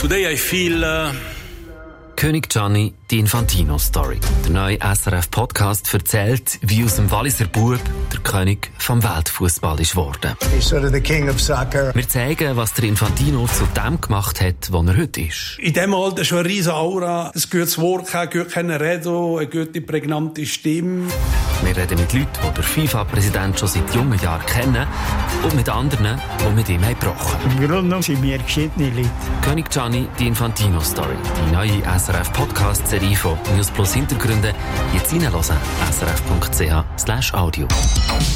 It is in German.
Today I feel König Gianni, die Infantino-Story. Der neue SRF-Podcast erzählt, wie aus dem Walliser Bub der König vom Weltfußball ist geworden. He's sort of the king of soccer. Wir zeigen, was der Infantino zu dem gemacht hat, wo er heute ist. in diesem Alter schon eine riesige Aura, ein gutes Wort, gut reden, eine gute, prägnante Stimme. Wir reden mit Leuten, die den FIFA-Präsident schon seit jungen Jahren kennen und mit anderen, die mit ihm gebrochen haben. Im Grunde genommen sind wir geschiedene Leute. König Gianni, die Infantino-Story. Die neue SRF-Podcast-Serie von News Plus Hintergründe. Jetzt reinhören. srf.ch/audio.